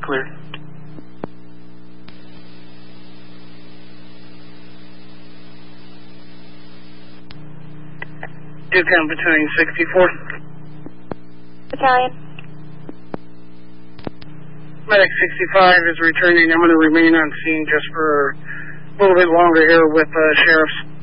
clear. Duke Battalion 64. Battalion. Medic 65 is returning. I'm going to remain on scene just for a little bit longer here with sheriffs.